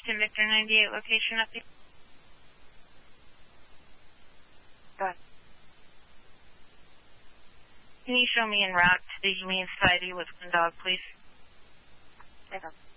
Washington Victor 98 location update. Go ahead. Can you show me en route to the Humane Society with one dog, please? Okay.